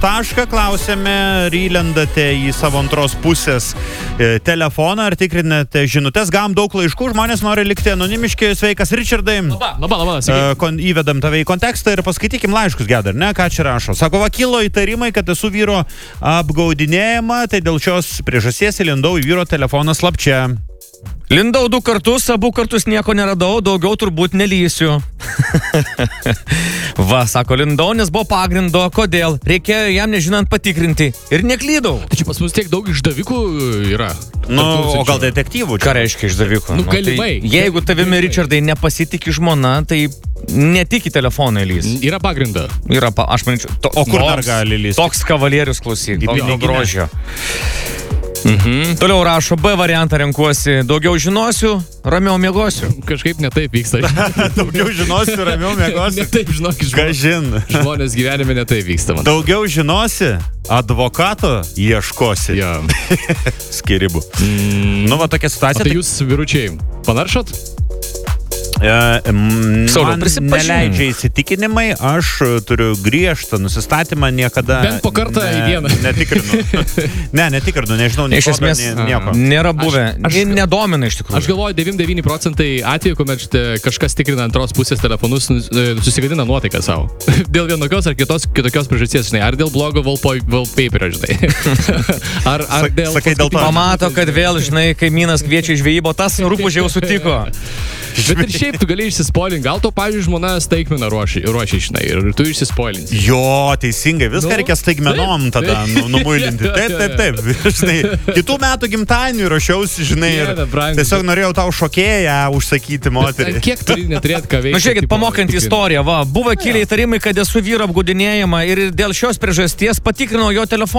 tašką, klausėme, ar įlendate į savo antros pusės telefoną, ar tikrinate žinutės, gavom daug laiškų, žmonės nori likti anonimiški. Sveikas, Richardai. Labas. Įvedam tave į kontekstą ir paskaitykim laiškus, Gedar, ne, ką čia rašo. Sako, kilo įtarimai, kad esu vyro apgaudinėjama, tai dėl šios priežasties įlindau į vyro telefoną slapčia. Lindau 2 kartus, abu kartus nieko neradau, daugiau turbūt nelysiu. Va, sako, lindau, nes buvo pagrindo, kodėl? Reikėjo jam nežinant patikrinti ir neklydau. Tai čia pas mus tiek daug išdavikų yra. O gal detektyvų? Ką reiškia išdavikų? Galimai. Tai, jeigu tavimi, Richardai, nepasitikė žmona, tai netik į telefoną lys. Yra pagrinda. Aš manyčiau. O kur dar gali lysti? Toks kavalierius, klausyk, tokio grožio. Mhm. Toliau rašo, B variantą renkuosi. Daugiau žinosiu, ramiau miegosiu. Kažkaip netaip vyksta. Daugiau žinosiu, ramiau miegosiu. Netaip, žinok, žmonės gyvenime netaip vyksta. Man. Daugiau žinosi, advokato ieškosi. Ja. Skirybų. Nu, va tokia situacija. O tai jūs, vyručiai, panaršot? Man neleidžia įsitikinimai, aš turiu griežtą nusistatymą, niekada bent po kartą į dieną netikrinu, nežinau, iš esmės nieko nėra buvę, nedomina iš tikrųjų. Aš galvoju, 99% atvejų, kuomet kažkas tikrina antros pusės telefonus, susigadina nuotaiką savo. Dėl vienokios ar kitokios priežasties, žinai, ar dėl blogo wallpaperio, žinai. Ar dėl... Sakai, dėl to. Pamato, kad vėl, žinai, kaimynas kviečia į žvejybą, tas rūpužiai jau sutiko. Bet ir šiaip tu gali išsispoilint. Gal to, pavyzdžiui, žmona staigmeną ruošia, žinai, ir tu išsispoilinsi. Jo, teisingai. Viską reikia staigmenom tada numuilinti. Taip. Žinai, kitų metų gimtadienį ruošiausi, žinai, ir tiesiog norėjau tau šokėją užsakyti moterį. Kiek turi neturėti ką veikti? Nu, žiūrėkit, pamokant istoriją, va, buvo kilę įtarimai, kad esu vyro apgaudinėjama ir dėl šios priežasties patikrinau jo telefoną.